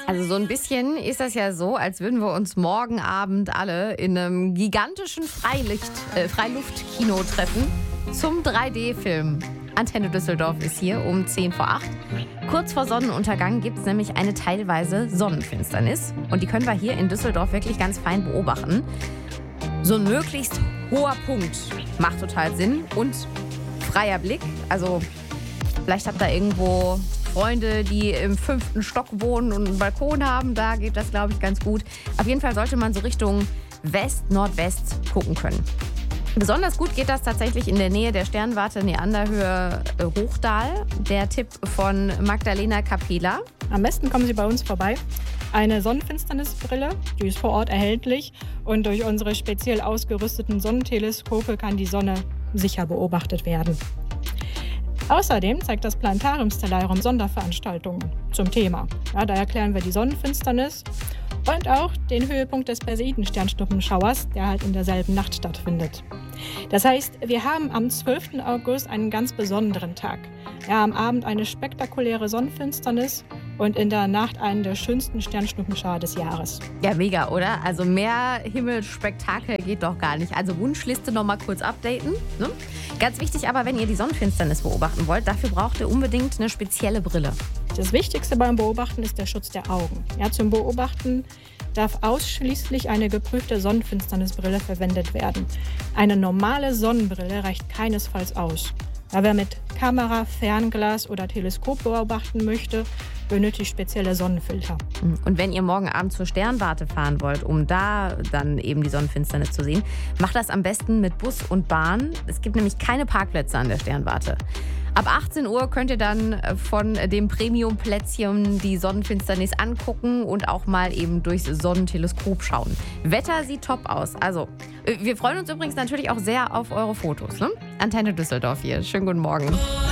Also so ein bisschen ist das ja so, als würden wir uns morgen Abend alle in einem gigantischen Freiluftkino treffen zum 3D-Film. Antenne Düsseldorf ist hier um 10 vor 8. Kurz vor Sonnenuntergang gibt es nämlich eine teilweise Sonnenfinsternis. Und die können wir hier in Düsseldorf wirklich ganz fein beobachten. So ein möglichst hoher Punkt macht total Sinn. Und freier Blick. Also vielleicht habt ihr irgendwo Freunde, die im 5. Stock wohnen und einen Balkon haben. Da geht das, glaube ich, ganz gut. Auf jeden Fall sollte man so Richtung West, Nordwest gucken können. Besonders gut geht das tatsächlich in der Nähe der Sternwarte Neanderhöhe Hochdahl. Der Tipp von Magdalena Capela. Am besten kommen Sie bei uns vorbei. Eine Sonnenfinsternisbrille, die ist vor Ort erhältlich. Und durch unsere speziell ausgerüsteten Sonnenteleskope kann die Sonne sicher beobachtet werden. Außerdem zeigt das Planetarium-Stellarium Sonderveranstaltungen zum Thema. Ja, da erklären wir die Sonnenfinsternis und auch den Höhepunkt des Perseiden-Sternschnuppenschauers, der halt in derselben Nacht stattfindet. Das heißt, wir haben am 12. August einen ganz besonderen Tag. Ja, am Abend eine spektakuläre Sonnenfinsternis und in der Nacht einen der schönsten Sternschnuppenschauer des Jahres. Ja, mega, oder? Also mehr Himmelsspektakel geht doch gar nicht. Also Wunschliste nochmal kurz updaten. Ne? Ganz wichtig aber, wenn ihr die Sonnenfinsternis beobachten wollt, dafür braucht ihr unbedingt eine spezielle Brille. Das Wichtigste beim Beobachten ist der Schutz der Augen. Ja, zum Beobachten darf ausschließlich eine geprüfte Sonnenfinsternisbrille verwendet werden. Eine normale Sonnenbrille reicht keinesfalls aus. Ja, wer mit Kamera, Fernglas oder Teleskop beobachten möchte, benötigt spezielle Sonnenfilter. Und wenn ihr morgen Abend zur Sternwarte fahren wollt, um da dann eben die Sonnenfinsternis zu sehen, macht das am besten mit Bus und Bahn. Es gibt nämlich keine Parkplätze an der Sternwarte. Ab 18 Uhr könnt ihr dann von dem Premium-Plätzchen die Sonnenfinsternis angucken und auch mal eben durchs Sonnenteleskop schauen. Wetter sieht top aus. Also, wir freuen uns übrigens natürlich auch sehr auf eure Fotos. Ne? Antenne Düsseldorf hier. Schönen guten Morgen.